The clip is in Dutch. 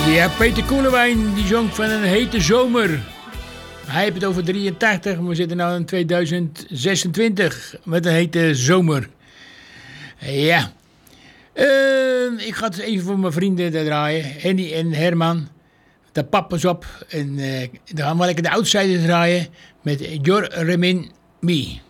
Ja, Peter Koelewijn, die zong van een hete zomer. Hij heeft het over 83, we zitten nu in 2026 met een hete zomer. Ja. Ik ga het even voor mijn vrienden draaien. Henny en Herman. De pappers op. En dan gaan we lekker de Outsiders draaien met Your Remin Me.